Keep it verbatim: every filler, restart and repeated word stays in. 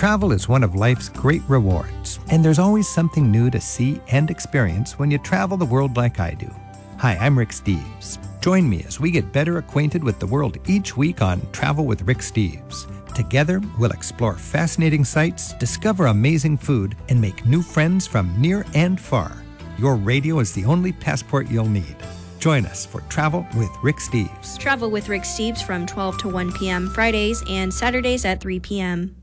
Travel is one of life's great rewards, and there's always something new to see and experience when you travel the world like I do. Hi, I'm Rick Steves. Join me as we get better acquainted with the world each week on Travel with Rick Steves. Together, we'll explore fascinating sights, discover amazing food, and make new friends from near and far. Your radio is the only passport you'll need. Join us for Travel with Rick Steves. Travel with Rick Steves from twelve to one p.m. Fridays and Saturdays at three p.m.